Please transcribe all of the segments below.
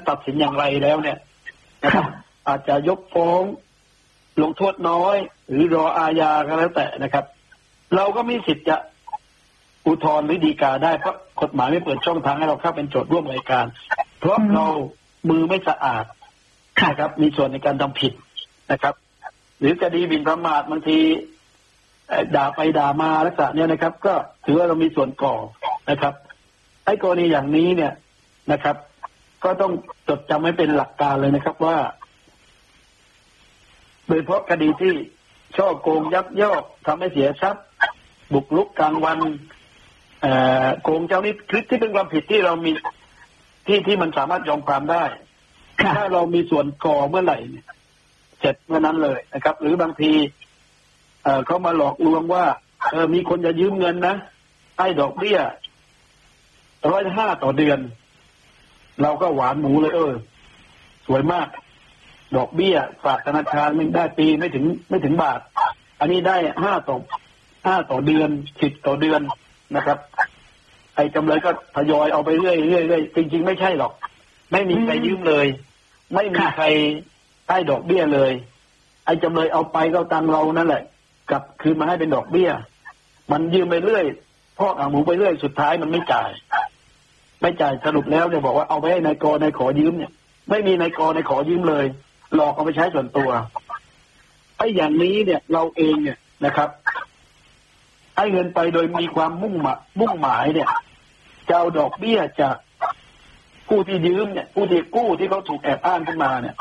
ตัดสินอย่างไรแล้วเนี่ยนะครับอาจจะยกฟ้องลงโทษน้อยหรือรออาญาก็แล้วแต่นะครับเราก็มีสิทธิ์จะอุทธรณ์หรือฎีกาได้เพราะกฎหมายไม่เปิดช่องทางให้เราเข้าเป็นโจทย์ร่วมรายการเพราะเรามือไม่สะอาดนะครับมีส่วนในการทำผิดนะครับหรือคดีหมิ่นประมาทบางทีด่าไปด่ามาลักษณะนี้นะครับก็ถือว่าเรามีส่วนก่อนะครับไอ้กรณีอย่างนี้เนี่ยนะครับก็ต้องจดจำไว้เป็นหลักการเลยนะครับว่าโดยเฉพาะคดีที่ช่อโกงยักยอกทำให้เสียทรัพย์บุกรุกกลางวันโกงเจ้าหนี้ที่เป็นความผิดที่เรามีที่มันสามารถยอมความได้ถ้าเรามีส่วนก่อเมื่อไหร่เนี่ยเสร็จเมื่อนั้นเลยนะครับหรือบางทีเขามาหลอกลวงว่ามีคนจะยืมเงินนะให้ดอกเบี้ย105ต่อเดือนเราก็หวานหมูเลยสวยมากดอกเบี้ยฝากธนาคารมันได้ปีไม่ถึงบาทอันนี้ได้5ต่อเดือน10ต่อเดือนนะครับไอ้จำเลยก็ทยอยเอาไปเรื่อยจริงๆไม่ใช่หรอกไม่มีใครยืมเลยไม่มีใครให้ดอกเบี้ยเลยไอ้จำเลยเอาไปก็ตังเรานั่นแหละกลับคืนมาให้เป็นดอกเบี้ยมันยืมไปเรื่อยพอกหมูไปเรื่อยสุดท้ายมันไม่จ่ายสรุปแล้วเนี่ยบอกว่าเอาไปให้นายกนายขอยืมเนี่ยไม่มีนายกนายขอยืมเลยหลอกเอาไปใช้ส่วนตัวไอ้อย่างนี้เนี่ยเราเองเนี่ยนะครับให้เงินไปโดยมีความมุ่งหมายเนี่ยจะเอาดอกเบี้ยจากผู้ที่ยืมเนี่ยผู้ที่กู้ที่เขาถูกแอบอ้างขึ้นมาเนี่ย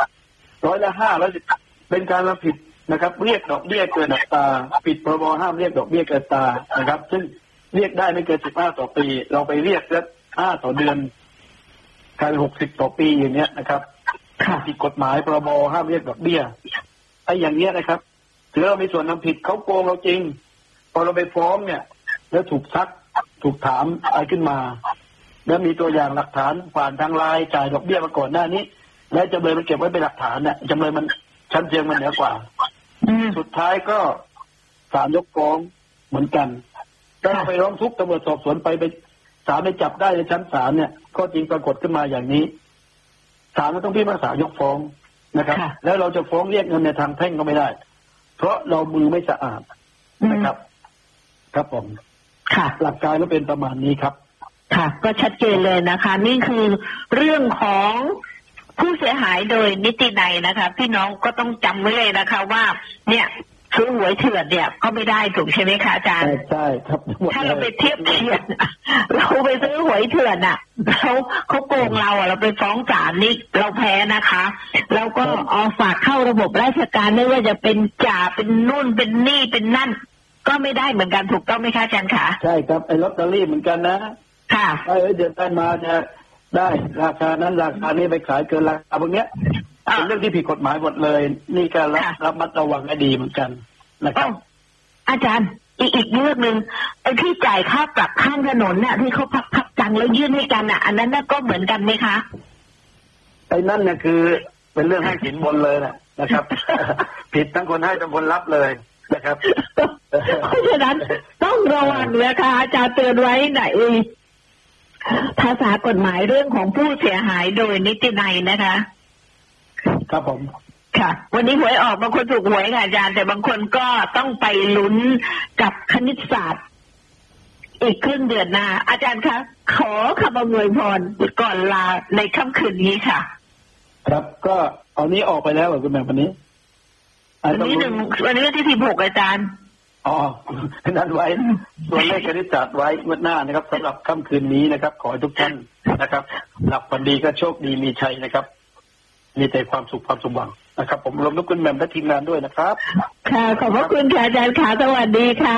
5%เป็นการผิดนะครับเรียกดอกเบี้ยเกินอัตราผิดพรบห้ามเรียกดอกเบี้ยเกินอัตรานะครับซึ่งเรียกได้ไม่เกิน15ต่อปีเราไปเรียกแล้ว5ต่อเดือนกลายเป็น60ต่อปีอย่างเนี้ยนะครับผิดกฎหมายพรบห้ามเรียกดอกเบี้ยไอ้อย่างเนี้ยนะครับถือเรามีส่วนทำผิดเขาโกงเราจริงพอเราไปฟ้องเนี่ยแล้วถูกซักถูกถามอะไรขึ้นมาแล้วมีตัวอย่างหลักฐานผ่านทางไลน์จ่ายดอกเบี้ยมาก่อนหน้านี้แล้วจำเลยมันเก็บไว้เป็นหลักฐานเนี่ยจำเลยมันชั้นเชิงมันเหนือกว่าสุดท้ายก็ศาลยกฟ้องเหมือนกันถ้าไปร้องทุกข์ตำรวจสอบสวนไปศาลไปจับได้ในชั้นศาลเนี่ยก็จริงปรากฏขึ้นมาอย่างนี้ศาลก็ต้องพิพากษายกฟ้องนะครับแล้วเราจะฟ้องเรียกเงินในทางแพ่งก็ไม่ได้เพราะเรามือไม่สะอาดนะครับครับผมค่ะหลักการก็เป็นประมาณนี้ครับค่ะก็ชัดเจนเลยนะคะนี่คือเรื่องของผู้เสียหายโดยนิตินัยนะคะพี่น้องก็ต้องจำไว้เลยนะคะว่าเนี่ยซื้อหวยเถื่อนเนี่ยก็ไม่ได้ถูกใช่ไหมคะอาจารย์ใช่ครับถ้าเราไปเทียบเทียบเราไปซื้อหวยเถื่อนอ่ะเขาโกงเราเราไปฟ้องศาลนี่เราแพ้นะคะแล้วก็เอาฝากเข้าระบบราชการไม่ว่าจะเป็นจ่าเป็นนู่นเป็นนี่เป็นนั่นก็ไม่ได้เหมือนกันถูกต้องไหมคะอาจารย์คะใช่ครับไอ้ลอตเตอรี่เหมือนกันนะค่ะเดือนต้นมาจะได้ราคานั้นราคานี้ไปขายเกินราคาพวกเนี้ยเป็นเรื่องที่ผิดกฎหมายหมดเลยนี่ก็รับมัดระวังให้ดีเหมือนกันนะครับอาจารย์อีกเรื่องนึงไอ้ที่จ่ายค่าปรับข้างถนนเนี่ยที่เขาพักจังแล้วยื่นให้กันอ่ะอันนั้นก็เหมือนกันไหมคะไอ้นั่นเนี่ยคือเป็นเรื่องให้สินบนเลยนะครับ ผิดทั้งคนให้ทั้งคนรับเลยนะครับเพราะฉะนั้นต้องระวังนะคะอาจารย์เตือนไว้หน่อยภาษากฎหมายเรื่องของผู้เสียหายโดยนิตินัยนะคะครับผมค่ะวันนี้หวยออกบางคนถูกหวยค่ะอาจารย์แต่บางคนก็ต้องไปลุ้นกับคณิตศาสตร์อีกครึ่งเดือนหน้าอาจารย์คะขอคำอวยพรก่อนลาในค่ำคืนนี้ค่ะครับก็เอานี้ออกไปแล้วคุณแม่วันนี้วันนี้ที่16อาจารย์นั่นไว้ตัวเลขคณิตศาสตร์ไว้งวดหน้านะครับสำหรับค่ำคืนนี้นะครับขอให้ทุกท่านนะครับหลับฝันดีก็โชคดีมีชัยนะครับมีแต่ความสุขความสมหวังนะครับผมรวมทุกคุณแม่และทีมงานด้วยนะครับค่ะขอบพระคุณค่ะอาจารย์ค่ะสวัสดีค่ะ